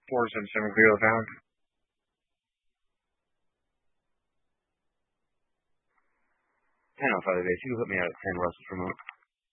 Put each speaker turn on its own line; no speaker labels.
Forza and San Real Town.
I know, Father Bates. You can put me out at 10 Russell's Remote.